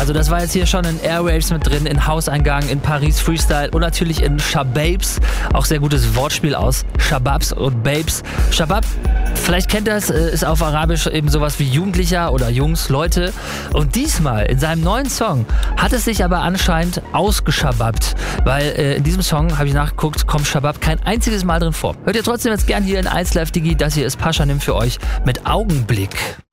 Also das war jetzt hier schon in Airwaves mit drin, in Hauseingang, in Paris Freestyle und natürlich in Shababs. Auch sehr gutes Wortspiel aus Shababs und Babes. Shabab, vielleicht kennt ihr das, ist auf Arabisch eben sowas wie Jugendlicher oder Jungs, Leute. Und diesmal in seinem neuen Song hat es sich aber anscheinend ausgeschababt, weil in diesem Song, habe ich nachgeguckt, kommt Shabab kein einziges Mal drin vor. Hört ihr trotzdem jetzt gern hier in 1Live Digi, das hier ist Pashanim für euch mit Augenblick.